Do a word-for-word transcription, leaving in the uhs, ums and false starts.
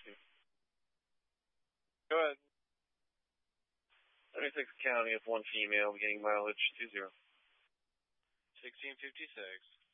Go ahead. thirty-six County, if one female, beginning mileage two zero. sixteen fifty-six.